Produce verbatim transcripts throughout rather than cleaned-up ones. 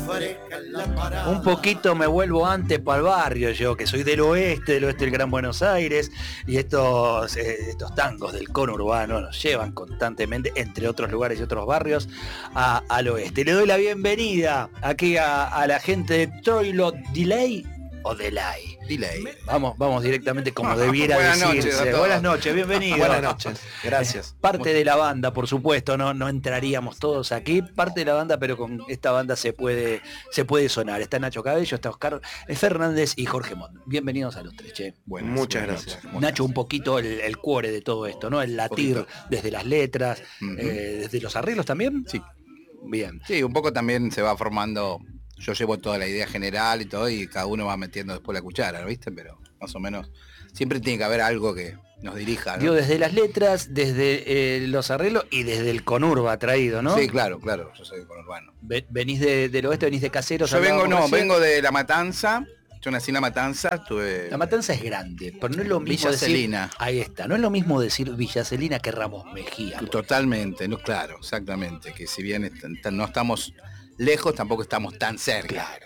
Un poquito me vuelvo antes para el barrio, yo que soy del oeste, del oeste del Gran Buenos Aires, y estos, eh, estos tangos del conurbano nos llevan constantemente, entre otros lugares y otros barrios, a, al oeste. Le doy la bienvenida aquí a, a la gente de Troilo Delay o Delay. Delay. Vamos, vamos directamente como debiera Buenas decirse. noches, Buenas noches, bienvenido. Buenas noches, gracias. Parte de la banda, por supuesto, no, no entraríamos todos aquí, parte de la banda, pero con esta banda se puede, se puede sonar. Está Nacho Cabello, está Oscar Fernández y Jorge Mont. Bienvenidos a los tres, che. Buenas, Muchas buenas gracias. Noches. Nacho, un poquito el, el cuore de todo esto, ¿no? El latir desde las letras, uh-huh. eh, desde los arreglos también. Sí. Bien. Sí, un poco también se va formando. Yo llevo toda la idea general y todo, y cada uno va metiendo después la cuchara, ¿viste? Pero más o menos siempre tiene que haber algo que nos dirija, ¿no? Digo, desde las letras, desde eh, los arreglos y desde el conurba traído, ¿no? Sí, claro, claro, yo soy conurbano. ¿Venís de, del oeste, venís de Caseros? Yo vengo, no, recién. vengo de La Matanza. Yo nací en La Matanza, tuve... La Matanza es grande, pero no es lo mismo Villa decir... Celina. Ahí está, no es lo mismo decir Villa Celina que Ramos Mejía. Totalmente, no, claro, exactamente. Que si bien est- no estamos lejos, tampoco estamos tan cerca. Claro.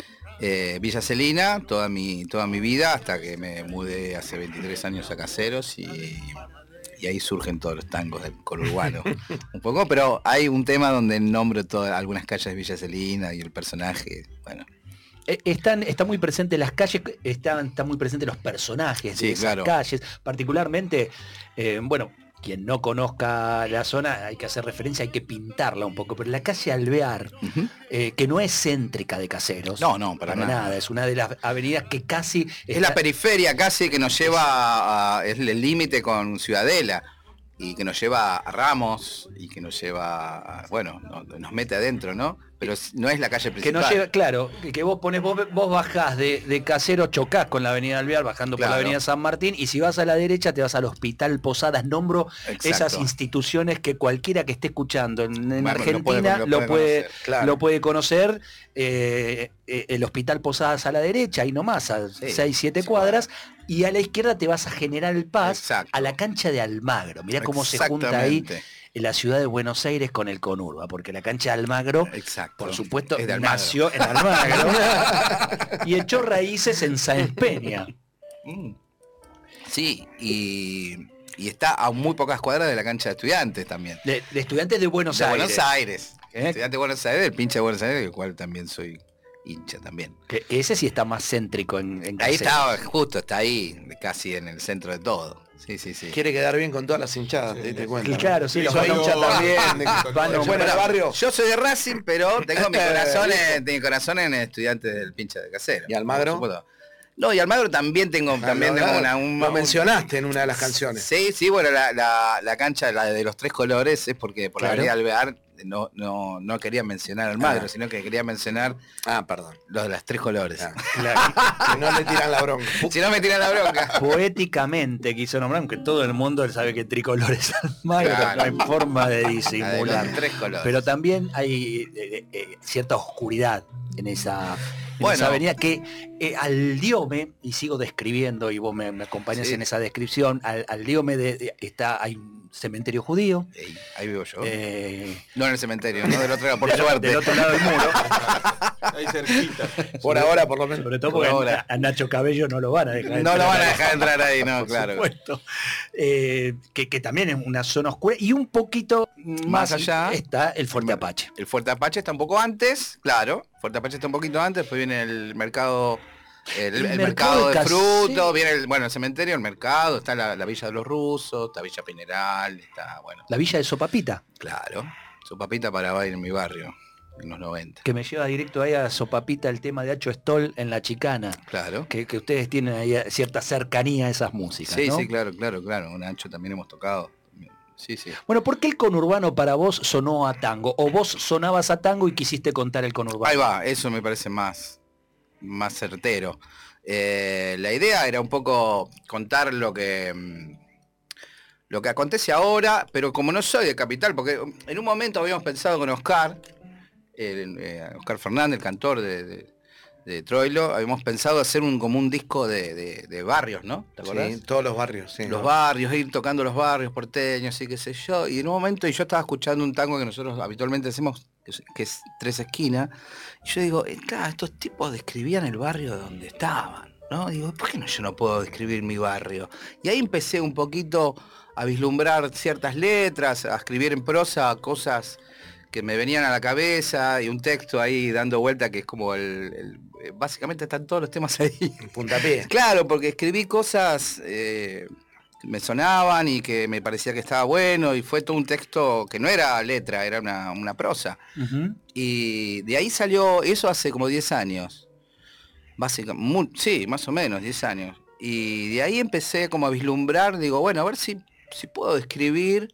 Eh, Villa Celina, toda mi, toda mi vida, hasta que me mudé hace veintitrés años a Caseros y, y ahí surgen todos los tangos del conurbano. Un poco, pero hay un tema donde nombro todas algunas calles de Villa Celina y el personaje, bueno. Están, está muy presente las calles, están, están muy presentes los personajes sí, de esas claro. calles, particularmente, eh, bueno, quien no conozca la zona, hay que hacer referencia, hay que pintarla un poco, pero la calle Alvear, uh-huh. eh, que no es céntrica de Caseros. No, no, para, para nada. nada. Es una de las avenidas que casi... Es está... la periferia casi que nos lleva a, a, es el límite con Ciudadela, y que nos lleva a Ramos, y que nos lleva, a, bueno, no, nos mete adentro, ¿no? Pero no es la calle principal. Que nos lleva, claro, que vos pones, vos, vos bajás de, de Casero, chocás con la avenida Alvear, bajando claro. por la avenida San Martín, y si vas a la derecha te vas al Hospital Posadas. Nombro Exacto. esas instituciones que cualquiera que esté escuchando en, en bueno, Argentina lo puede, lo puede, lo puede conocer. Claro. Lo puede conocer eh, eh, el Hospital Posadas a la derecha, y nomás a seis, siete cuadras, y a la izquierda te vas a General Paz, Exacto. a la cancha de Almagro. Mirá cómo se junta ahí en la ciudad de Buenos Aires con el conurba, porque la cancha de Almagro, Exacto. por supuesto, es de nació en Almagro y echó raíces en Sáenz Peña. Mm. Sí, y, y está a muy pocas cuadras de la cancha de Estudiantes también. De, de Estudiantes de Buenos de Aires. Buenos Aires. ¿Eh? Estudiantes de Buenos Aires, el pinche de Buenos Aires, del cual también soy hincha también. Que ese sí está más céntrico en, en Ahí está, justo, está ahí, casi en el centro de todo. Sí, sí, sí. Quiere quedar bien con todas las hinchadas, sí, te, te cuento. Claro, sí, los hinchas también. Bueno, bueno, barrio. Yo soy de Racing, pero tengo mi corazón en, mi corazón en Estudiantes del pinche de Casero. ¿Y Almagro? No, y Almagro también tengo, ah, también no, tengo una, un, lo mencionaste en una de las canciones. Sí, sí, bueno, la, la, la cancha, la de los tres colores, es porque por claro. la avenida Alvear no, no, no quería mencionar Almagro, ah. sino que quería mencionar ah, perdón. los de las tres colores. Ah, claro. Si no le tiran la bronca. Si no me tiran la bronca. Poéticamente quiso nombrar, aunque todo el mundo sabe que tricolor es Almagro, claro. no hay forma de disimular. De tres colores. Pero también hay eh, eh, cierta oscuridad en esa, en bueno. esa avenida que eh, al diome, y sigo describiendo y vos me, me acompañas sí. en esa descripción, al, al diome de, de, está, hay un cementerio judío. Ey, ahí vivo yo. Eh, no en el cementerio, no del otro lado, por suerte. Del otro lado del muro. Ahí cerquita. Por ahora, por lo menos. Sobre todo porque a, a Nacho Cabello no lo van a dejar entrar. No lo van a dejar entrar ahí, no, claro. Supuesto. Eh, que, que también es una zona oscura. Y un poquito más, más allá está el Fuerte Apache. El Fuerte Apache está un poco antes, claro. Fuerte Apache está un poquito antes, después viene el mercado... El, el, el mercado, mercado de, de frutos, sí. viene el, bueno, el cementerio, el mercado, está la, la Villa de los Rusos, está Villa Pineral, está, bueno. La Villa de Sopapita. Claro, Sopapita para bailar en mi barrio, en los noventa. Que me lleva directo ahí a Sopapita el tema de Hacho Stoll en La Chicana. Claro. Que, que ustedes tienen ahí cierta cercanía a esas músicas, Sí, ¿no? sí, claro, claro, claro. Un Hacho también hemos tocado. Sí, sí. Bueno, ¿por qué el conurbano para vos sonó a tango? ¿O vos sonabas a tango y quisiste contar el conurbano? Ahí va, eso me parece más... más certero. Eh, la idea era un poco contar lo que lo que acontece ahora, pero como no soy de Capital, porque en un momento habíamos pensado con Oscar, el, eh, Oscar Fernández, el cantor de, de, de Troilo, habíamos pensado hacer un como un disco de, de, de barrios, ¿no? ¿Te acordás? Sí, todos los barrios, sí. Los ¿no? barrios, ir tocando los barrios porteños y qué sé yo, y en un momento y yo estaba escuchando un tango que nosotros habitualmente hacemos que es, que es Tres Esquinas. Y yo digo, eh, claro, estos tipos describían el barrio donde estaban, ¿no? Digo, ¿por qué no, yo no puedo describir mi barrio? Y ahí empecé un poquito a vislumbrar ciertas letras, a escribir en prosa cosas que me venían a la cabeza y un texto ahí dando vuelta que es como el... el básicamente están todos los temas ahí. Puntapié. Claro, porque escribí cosas... Eh, me sonaban y que me parecía que estaba bueno y fue todo un texto que no era letra, era una, una prosa. Uh-huh. Y de ahí salió, eso hace como diez años. Básicamente, sí, más o menos, diez años. Y de ahí empecé como a vislumbrar, digo, bueno, a ver si, si puedo describir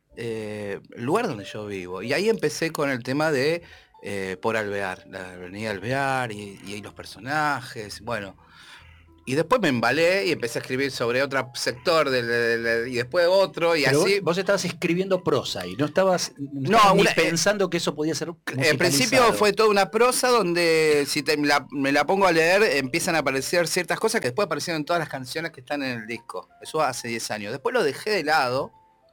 eh, el lugar donde yo vivo. Y ahí empecé con el tema de eh, Por Alvear, la avenida Alvear y, y los personajes, bueno... Y después me embalé y empecé a escribir sobre otro sector del, del, del, y después otro y Pero así. Vos, vos estabas escribiendo prosa y no estabas, no no, estabas una, ni pensando que eso podía ser en principio fue toda una prosa donde si te, me, la, me la pongo a leer empiezan a aparecer ciertas cosas que después aparecieron en todas las canciones que están en el disco. Eso hace diez años. Después lo dejé de lado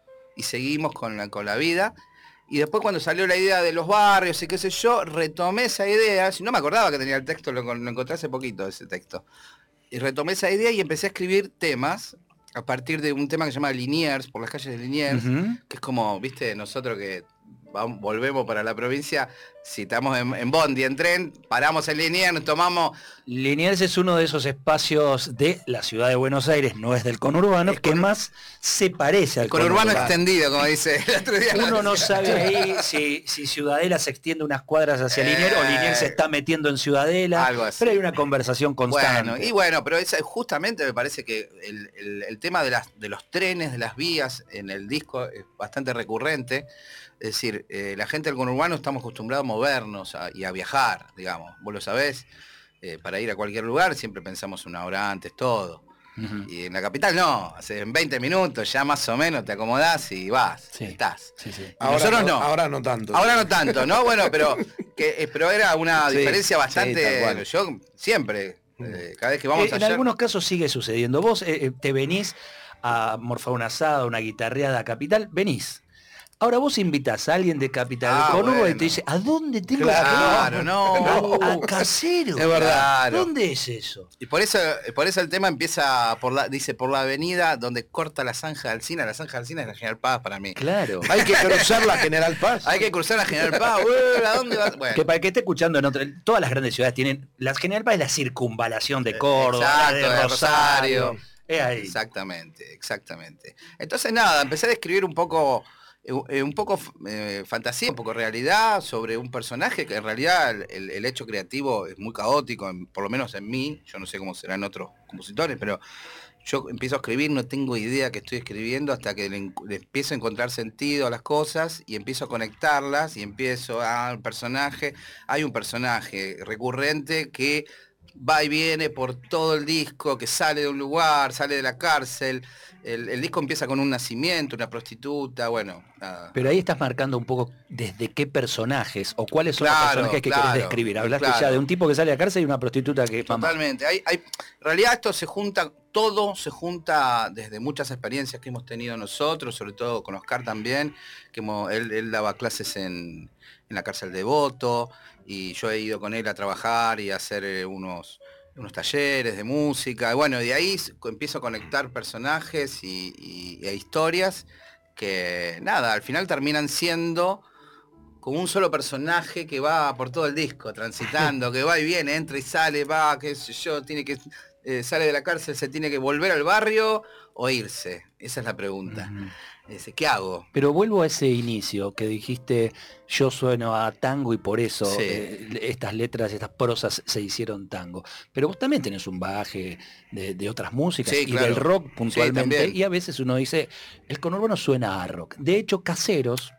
y seguimos con la, con la vida. Y después cuando salió la idea de los barrios y qué sé yo, retomé esa idea. Si no me acordaba que tenía el texto, lo, lo encontré hace poquito ese texto. Y retomé esa idea y empecé a escribir temas a partir de un tema que se llama Liniers, por las calles de Liniers, uh-huh. que es como, viste, nosotros que vamos, volvemos para la provincia, si estamos en, en bondi, en tren, paramos en Liniers, nos tomamos... Liniers es uno de esos espacios de la ciudad de Buenos Aires, no es del conurbano, es que con... más se parece al conurbano. Conurbano extendido, como dice el otro día. Uno no sabe ahí si, si Ciudadela se extiende unas cuadras hacia eh... Liniers o Liniers se está metiendo en Ciudadela, algo así. Pero hay una conversación constante. Bueno, y bueno, pero esa, justamente me parece que el, el, el tema de, las, de los trenes, de las vías en el disco es bastante recurrente. Es decir, eh, la gente del conurbano estamos acostumbrados a movernos a, y a viajar, digamos. Vos lo sabés, eh, para ir a cualquier lugar siempre pensamos una hora antes, todo. Uh-huh. Y en la capital no, hace en veinte minutos ya más o menos te acomodás y vas, sí, estás. Sí, sí. Ahora nosotros no, no. Ahora no tanto. Ahora no tanto, ¿no? Bueno, pero, que, pero era una sí, diferencia bastante... Sí, bueno, yo siempre, eh, cada vez que vamos eh, a En ayer... algunos casos sigue sucediendo. Vos eh, te venís a morfar una asada, una guitarreada a Capital, venís. Ahora vos invitás a alguien de Capital ah, del Conurbano bueno. y te dice, ¿a dónde tengo claro, que ir? Claro, no. A, a Caseros. Es verdad. Claro. ¿Dónde es eso? Y por eso, por eso el tema empieza por la, dice, por la avenida donde corta la zanja de Alsina. La zanja de Alsina es la General Paz para mí. Claro. Hay que cruzar la General Paz. Hay que cruzar la General Paz. ¿A dónde vas? Bueno. Que para el que esté escuchando en otra, todas las grandes ciudades tienen, la General Paz es la circunvalación de Córdoba, exacto, de Rosario. Rosario. Es ahí. Exactamente, exactamente. Entonces nada, empecé a describir un poco... un poco eh, fantasía, un poco realidad sobre un personaje que en realidad el, el hecho creativo es muy caótico, en, por lo menos en mí, yo no sé cómo serán otros compositores, pero yo empiezo a escribir, no tengo idea que estoy escribiendo hasta que le, le empiezo a encontrar sentido a las cosas y empiezo a conectarlas y empiezo a un personaje, hay un personaje recurrente que va y viene por todo el disco, que sale de un lugar, sale de la cárcel. El, el disco empieza con un nacimiento, una prostituta, bueno, nada. Pero ahí estás marcando un poco desde qué personajes o cuáles son claro, los personajes que claro, querés describir. Hablaste claro. ya de un tipo que sale de la cárcel y una prostituta que... Totalmente. Hay, hay, en realidad esto se junta, todo se junta desde muchas experiencias que hemos tenido nosotros, sobre todo con Oscar también, que hemos, él, él daba clases en, en la cárcel de Voto, y yo he ido con él a trabajar y a hacer eh, unos... unos talleres de música, bueno, de ahí empiezo a conectar personajes y, y, e historias que, nada, al final terminan siendo como un solo personaje que va por todo el disco, transitando, que va y viene, entra y sale, va, qué sé yo, tiene que, eh, sale de la cárcel, se tiene que volver al barrio o irse, esa es la pregunta. Uh-huh. Ese, ¿qué hago? Pero vuelvo a ese inicio que dijiste, yo sueno a tango y por eso sí. eh, estas letras, estas prosas se hicieron tango. Pero vos también tenés un bagaje de, de otras músicas sí, y claro. del rock puntualmente. Sí, y a veces uno dice, el conurbano suena a rock. De hecho, Caseros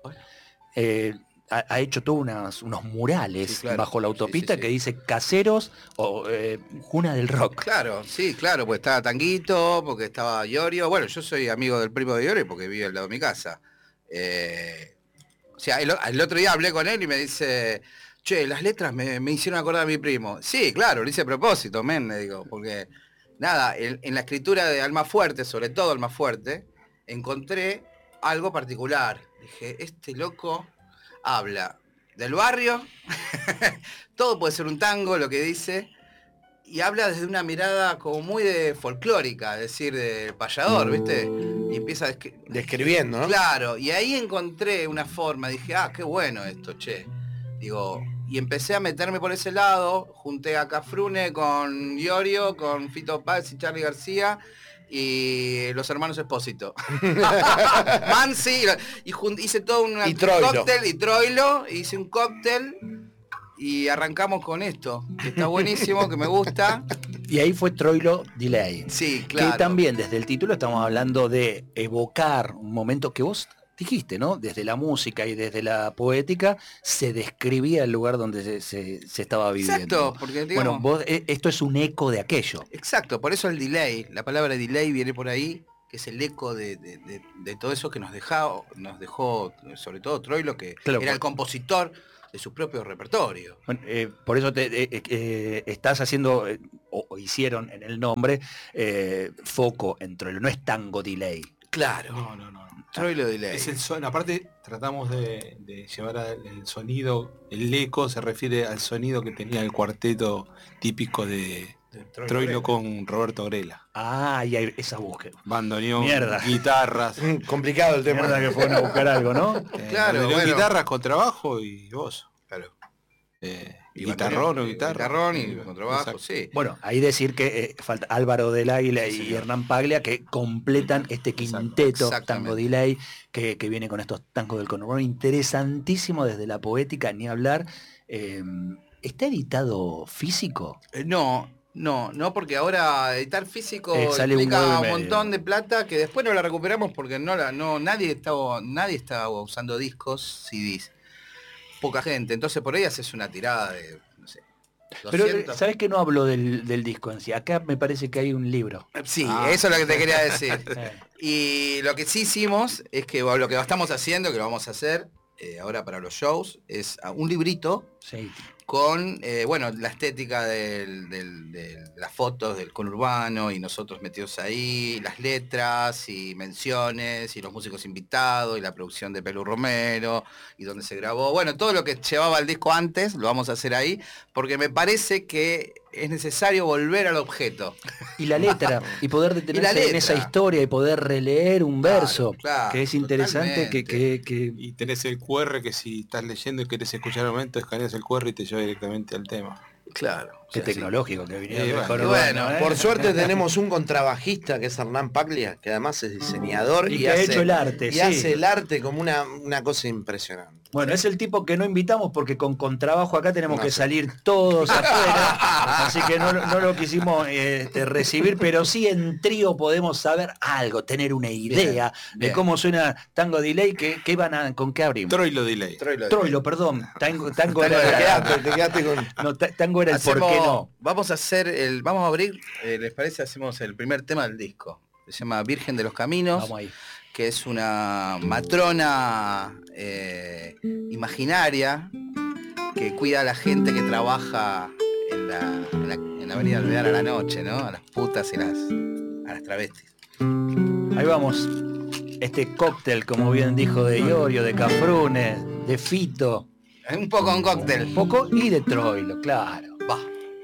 eh, ha, ha hecho todos unos, unos murales sí, claro. bajo la autopista sí, sí, sí. que dice Caseros o eh, Cuna del Rock. Claro, sí, claro, pues estaba Tanguito, porque estaba Iorio. Bueno, yo soy amigo del primo de Iorio porque vive al lado de mi casa. Eh, o sea, el, el otro día hablé con él y me dice, che, las letras me, me hicieron acordar a mi primo. Sí, claro, lo hice a propósito, men, le digo, porque nada, en, en la escritura de Almafuerte, sobre todo Almafuerte, encontré algo particular. Dije, este loco habla del barrio, todo puede ser un tango, lo que dice, y habla desde una mirada como muy de folclórica, es decir, de payador, ¿viste? Y empieza a descri- describiendo, ¿no? Claro, y ahí encontré una forma, dije, ah, qué bueno esto, che. Digo, y empecé a meterme por ese lado, junté a Cafrune con Iorio, con Fito Páez y Charly García, y los hermanos Espósito. Mansi, y jun- hice todo un cóctel, y Troilo, hice un cóctel, y arrancamos con esto, que está buenísimo, que me gusta. Y ahí fue Troilo Delay. Sí, claro. Que también desde el título estamos hablando de evocar un momento que vos dijiste, ¿no? Desde la música y desde la poética se describía el lugar donde se, se, se estaba viviendo. Exacto, porque digamos, bueno, vos, esto es un eco de aquello. Exacto, por eso el delay, la palabra delay viene por ahí, que es el eco de, de, de, de todo eso que nos dejó, nos dejó, sobre todo Troilo, que claro, era el compositor de su propio repertorio. Bueno, eh, por eso te, eh, eh, estás haciendo, eh, o, o hicieron en el nombre, eh, foco en Troilo, no es tango delay. Claro. No, no, no. Troilo delay. Es el son, aparte tratamos de, de llevar el sonido, el eco se refiere al sonido que tenía el cuarteto típico de, de Troilo, Troilo con Roberto Grela. Ah, y hay esa búsqueda. Bandoneón, Mierda. Guitarras. Complicado el tema. Mierda que fueron a buscar algo, ¿no? Eh, claro, bueno. Guitarras con trabajo y voz. Claro. Eh, y guitarrón o guitarra. Guitarrón y contrabajo, sí. Bueno, ahí decir que eh, falta Álvaro del Águila sí, y señor. Hernán Paglia que completan este quinteto tango delay que, que viene con estos tangos del conurbano. Interesantísimo desde la poética, ni hablar. Eh, ¿Está editado físico? Eh, no, no, no, porque ahora editar físico eh, sale implica un, un montón de plata que después no la recuperamos porque no la, no, nadie estaba, nadie estaba usando discos, C Ds. Poca gente, entonces por ahí haces una tirada de, no sé, doscientos. Pero, ¿sabes que no hablo del, del disco en sí? Acá me parece que hay un libro. Sí, ah. Eso es lo que te quería decir. Y lo que sí hicimos es que bueno, lo que estamos haciendo, que lo vamos a hacer eh, ahora para los shows, es un librito sí. con, eh, bueno, la estética del, del, de las fotos del conurbano y nosotros metidos ahí, las letras y menciones y los músicos invitados y la producción de Pelu Romero y donde se grabó. Bueno, todo lo que llevaba el disco antes lo vamos a hacer ahí porque me parece que es necesario volver al objeto. Y la letra, y poder detenerse y en esa historia y poder releer un claro, verso, claro, que es interesante que, que, que... Y tenés el cu erre que si estás leyendo y querés escuchar el momento, escaneas el cu erre y te lleva directamente al tema. Claro. Qué tecnológico sí. que vinieron. Eh, bueno, bueno ¿eh? Por suerte tenemos un contrabajista que es Hernán Paglia, que además es diseñador y, y que hace, ha hecho el arte. Y sí. hace el arte como una, una cosa impresionante. Bueno, es el tipo que no invitamos porque con contrabajo acá tenemos no que sé. salir todos afuera, así que no, no lo quisimos este, recibir, pero sí en trío podemos saber algo, tener una idea bien, de bien. cómo suena Tango Delay, que, que van a, con qué abrimos. Troilo Delay. Troilo, Troilo perdón. Tango, tango era, te quedaste, te quedaste con... No, tango era el Hacemos, por qué no. Vamos a hacer el, vamos a abrir, eh, ¿les parece? Hacemos el primer tema del disco. Se llama Virgen de los Caminos. Vamos ahí. Que es una matrona eh, imaginaria que cuida a la gente que trabaja en la, en la, en la avenida Alvear a la noche, ¿no? A las putas y las, a las travestis. Ahí vamos. Este cóctel, como bien dijo, de Iorio, de Cafrune, de Fito. Un poco un cóctel. Un poco y de Troilo, claro.